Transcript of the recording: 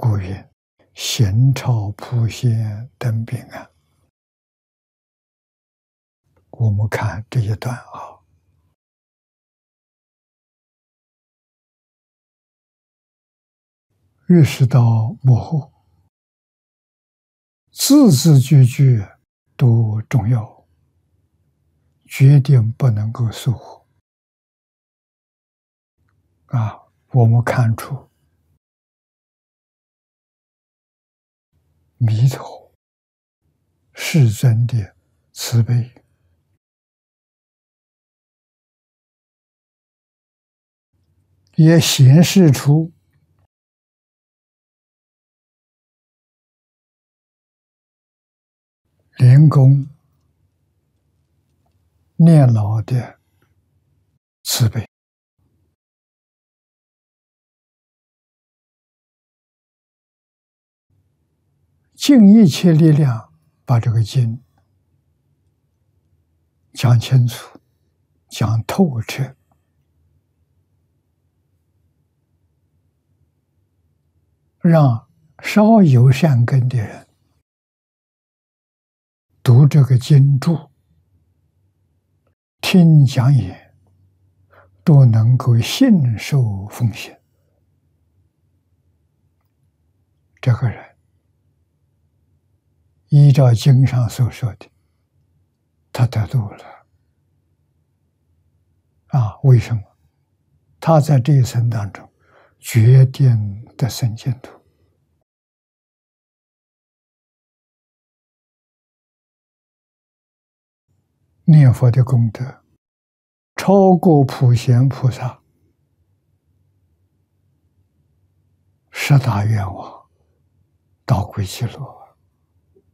故云：行超普贤登彼岸。我们看这一段啊，越是到幕后，字字句句都重要，决定不能够疏忽啊！我们看出弥陀世尊的慈悲，也显示出灵公念老的慈悲。尽一切力量把这个经讲清楚、讲透彻，让稍有善根的人读这个经注、听讲演，都能够信受奉行。这个人依照经上所说的，他得度了啊！为什么？他在这一生当中决定得生净土。念佛的功德超过普贤菩萨10大愿望，到归极乐。